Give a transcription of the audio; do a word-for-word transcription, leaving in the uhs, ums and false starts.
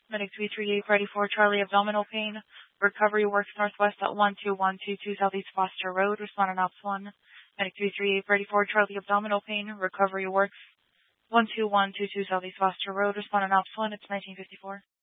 Medic three three eight ready for Charlie, abdominal pain. Recovery works northwest at one two one two two Southeast Foster Road. Respond on ops one. Medic three three eight ready for Charlie, abdominal pain. Recovery works one two one two two Southeast Foster Road. Respond on ops one. It's nineteen fifty-four.